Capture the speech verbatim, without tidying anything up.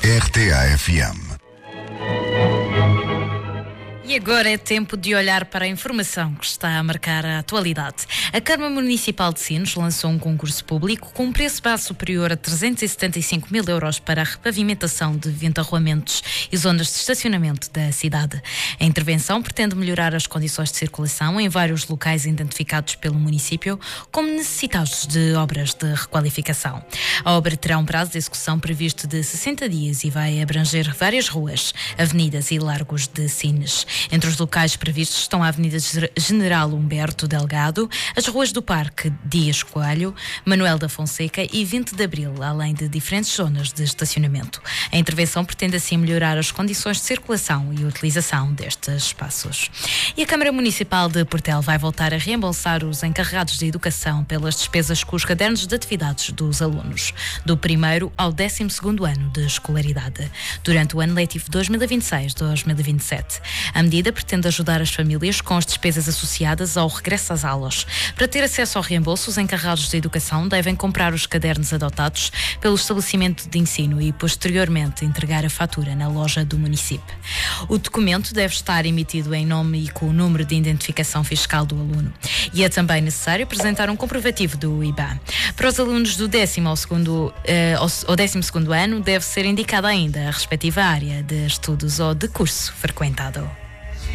R T A F M. E agora é tempo de olhar para a informação que está a marcar a atualidade. A Câmara Municipal de Sines lançou um concurso público com um preço base superior a trezentos e setenta e cinco mil euros para a repavimentação de vinte arruamentos e zonas de estacionamento da cidade. A intervenção pretende melhorar as condições de circulação em vários locais identificados pelo município como necessitados de obras de requalificação. A obra terá um prazo de execução previsto de sessenta dias e vai abranger várias ruas, avenidas e largos de Sines. Entre os locais previstos estão a Avenida General Humberto Delgado, as ruas do Parque Dias Coelho, Manuel da Fonseca e vinte de Abril, além de diferentes zonas de estacionamento. A intervenção pretende assim melhorar as condições de circulação e utilização destes espaços. E a Câmara Municipal de Portel vai voltar a reembolsar os encarregados de educação pelas despesas com os cadernos de atividades dos alunos, do primeiro ao décimo segundo ano de escolaridade, durante o ano letivo dois mil e vinte e seis a dois mil e vinte e sete. A medida pretende ajudar as famílias com as despesas associadas ao regresso às aulas. Para ter acesso ao reembolso, os encarregados de educação devem comprar os cadernos adotados pelo estabelecimento de ensino e, posteriormente, entregar a fatura na loja do município. O documento deve estar emitido em nome e com o número de identificação fiscal do aluno. E é também necessário apresentar um comprovativo do I B A. Para os alunos do décimo ao, segundo, uh, ao, ao décimo segundo ano, deve ser indicada ainda a respectiva área de estudos ou de curso frequentado.